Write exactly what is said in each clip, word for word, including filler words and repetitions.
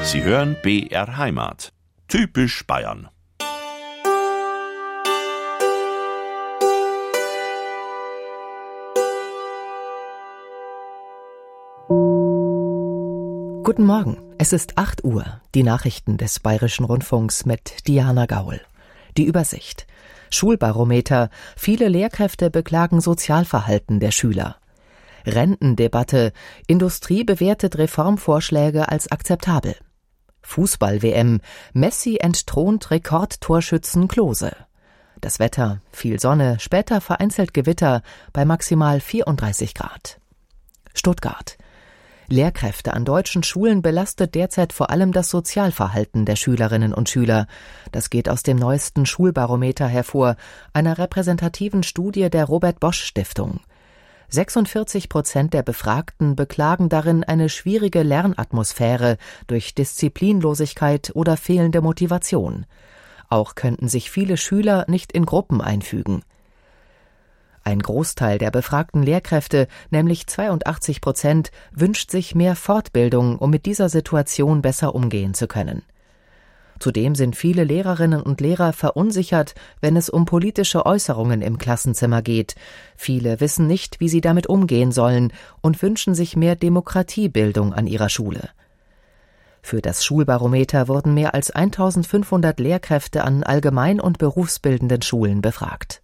Sie hören B R Heimat. Typisch Bayern. Guten Morgen, es ist acht Uhr. Die Nachrichten des Bayerischen Rundfunks mit Diana Gaul. Die Übersicht. Schulbarometer. Viele Lehrkräfte beklagen Sozialverhalten der Schüler. Rentendebatte. Industrie bewertet Reformvorschläge als akzeptabel. Fußball-W M. Messi entthront Rekordtorschützen Klose. Das Wetter. Viel Sonne, später vereinzelt Gewitter bei maximal vierunddreißig Grad. Stuttgart. Lehrkräfte an deutschen Schulen belastet derzeit vor allem das Sozialverhalten der Schülerinnen und Schüler. Das geht aus dem neuesten Schulbarometer hervor, einer repräsentativen Studie der Robert-Bosch-Stiftung. sechsundvierzig Prozent der Befragten beklagen darin eine schwierige Lernatmosphäre durch Disziplinlosigkeit oder fehlende Motivation. Auch könnten sich viele Schüler nicht in Gruppen einfügen. Ein Großteil der befragten Lehrkräfte, nämlich zweiundachtzig Prozent, wünscht sich mehr Fortbildung, um mit dieser Situation besser umgehen zu können. Zudem sind viele Lehrerinnen und Lehrer verunsichert, wenn es um politische Äußerungen im Klassenzimmer geht. Viele wissen nicht, wie sie damit umgehen sollen und wünschen sich mehr Demokratiebildung an ihrer Schule. Für das Schulbarometer wurden mehr als eintausendfünfhundert Lehrkräfte an allgemein- und berufsbildenden Schulen befragt.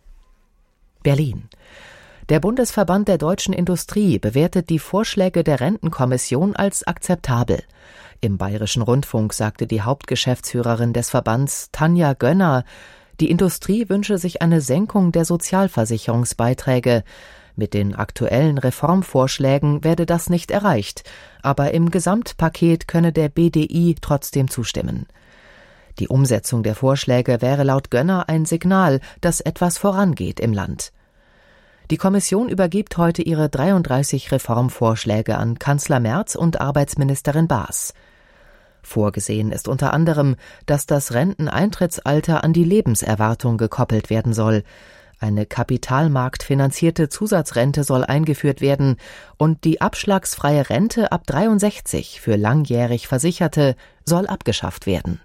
Berlin. Der Bundesverband der deutschen Industrie bewertet die Vorschläge der Rentenkommission als akzeptabel. Im Bayerischen Rundfunk sagte die Hauptgeschäftsführerin des Verbands, Tanja Gönner, die Industrie wünsche sich eine Senkung der Sozialversicherungsbeiträge. Mit den aktuellen Reformvorschlägen werde das nicht erreicht, aber im Gesamtpaket könne der B D I trotzdem zustimmen. Die Umsetzung der Vorschläge wäre laut Gönner ein Signal, dass etwas vorangeht im Land. Die Kommission übergibt heute ihre dreiunddreißig Reformvorschläge an Kanzler Merz und Arbeitsministerin Baas. Vorgesehen ist unter anderem, dass das Renteneintrittsalter an die Lebenserwartung gekoppelt werden soll. Eine kapitalmarktfinanzierte Zusatzrente soll eingeführt werden und die abschlagsfreie Rente ab dreiundsechzig für langjährig Versicherte soll abgeschafft werden.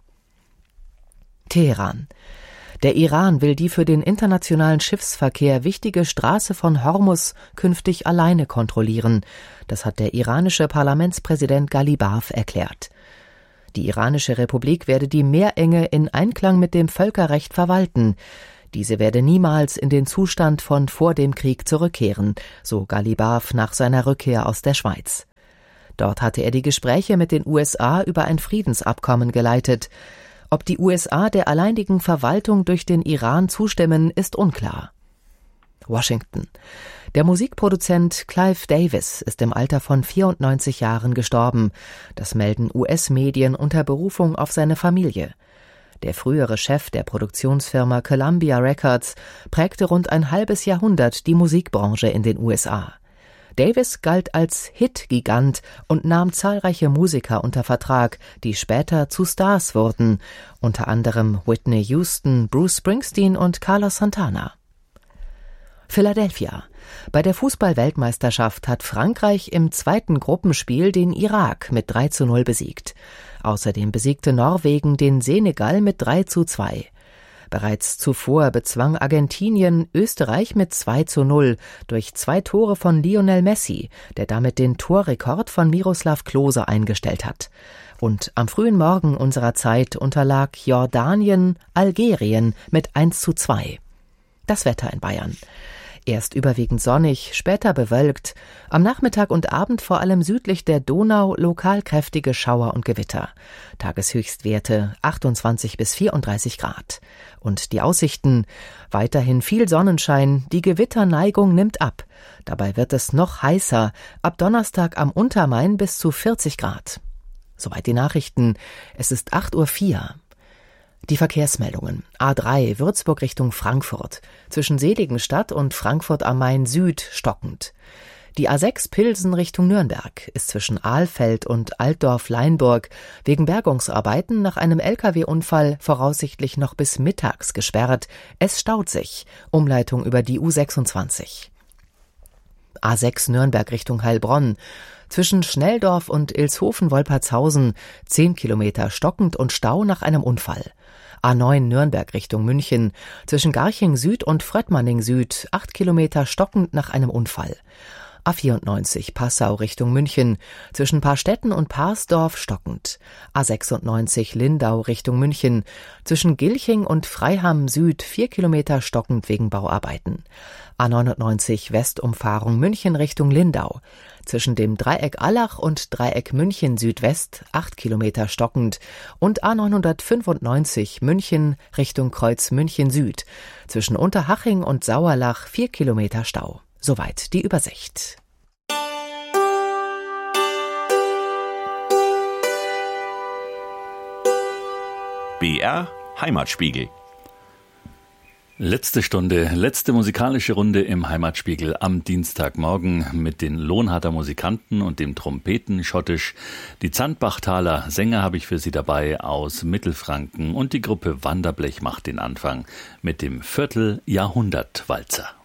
Teheran. Der Iran will die für den internationalen Schiffsverkehr wichtige Straße von Hormuz künftig alleine kontrollieren. Das hat der iranische Parlamentspräsident Ghalibaf erklärt. Die iranische Republik werde die Meerenge in Einklang mit dem Völkerrecht verwalten. Diese werde niemals in den Zustand von vor dem Krieg zurückkehren, so Ghalibaf nach seiner Rückkehr aus der Schweiz. Dort hatte er die Gespräche mit den U S A über ein Friedensabkommen geleitet. Ob die U S A der alleinigen Verwaltung durch den Iran zustimmen, ist unklar. Washington. Der Musikproduzent Clive Davis ist im Alter von vierundneunzig Jahren gestorben. Das melden U S-Medien unter Berufung auf seine Familie. Der frühere Chef der Produktionsfirma Columbia Records prägte rund ein halbes Jahrhundert die Musikbranche in den U S A. Davis galt als Hit-Gigant und nahm zahlreiche Musiker unter Vertrag, die später zu Stars wurden, unter anderem Whitney Houston, Bruce Springsteen und Carlos Santana. Philadelphia. Bei der Fußball-Weltmeisterschaft hat Frankreich im zweiten Gruppenspiel den Irak mit drei zu null besiegt. Außerdem besiegte Norwegen den Senegal mit drei zu zwei. Bereits zuvor bezwang Argentinien Österreich mit zwei zu null durch zwei Tore von Lionel Messi, der damit den Torrekord von Miroslav Klose eingestellt hat. Und am frühen Morgen unserer Zeit unterlag Jordanien Algerien mit eins zu zwei. Das Wetter in Bayern. Erst überwiegend sonnig, später bewölkt, am Nachmittag und Abend vor allem südlich der Donau lokal kräftige Schauer und Gewitter. Tageshöchstwerte achtundzwanzig bis vierunddreißig Grad. Und die Aussichten? Weiterhin viel Sonnenschein, die Gewitterneigung nimmt ab. Dabei wird es noch heißer, ab Donnerstag am Untermain bis zu vierzig Grad. Soweit die Nachrichten. Es ist acht Uhr vier. Die Verkehrsmeldungen. A drei Würzburg Richtung Frankfurt. Zwischen Seligenstadt und Frankfurt am Main Süd stockend. Die A sechs Pilsen Richtung Nürnberg ist zwischen Ahlfeld und Altdorf-Leinburg wegen Bergungsarbeiten nach einem L K W-Unfall voraussichtlich noch bis mittags gesperrt. Es staut sich. Umleitung über die U sechsundzwanzig. A sechs Nürnberg Richtung Heilbronn. Zwischen Schnelldorf und Ilshofen-Wolpertshausen zehn Kilometer stockend und Stau nach einem Unfall. A neun Nürnberg Richtung München. Zwischen Garching Süd und Fröttmanning Süd acht Kilometer stockend nach einem Unfall. A vierundneunzig Passau Richtung München, zwischen Paarstetten und Parsdorf stockend. A sechsundneunzig Lindau Richtung München, zwischen Gilching und Freiham Süd vier Kilometer stockend wegen Bauarbeiten. A neunundneunzig Westumfahrung München Richtung Lindau, zwischen dem Dreieck Allach und Dreieck München Südwest acht Kilometer stockend und A neunhundertfünfundneunzig München Richtung Kreuz München Süd, zwischen Unterhaching und Sauerlach vier Kilometer Stau. Soweit die Übersicht. B R Heimatspiegel. Letzte Stunde, letzte musikalische Runde im Heimatspiegel am Dienstagmorgen mit den Lohnharter Musikanten und dem Trompeten Schottisch. Die Zandbachtaler Sänger habe ich für Sie dabei aus Mittelfranken und die Gruppe Wanderblech macht den Anfang mit dem Vierteljahrhundertwalzer.